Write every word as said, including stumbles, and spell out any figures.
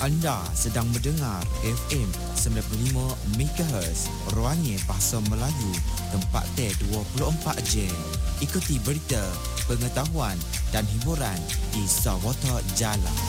Anda sedang mendengar F M sembilan puluh lima MHz Ruangnya Bahasa Melayu, tempat T dua puluh empat jam. Ikuti berita, pengetahuan dan hiburan di Sawata Jala.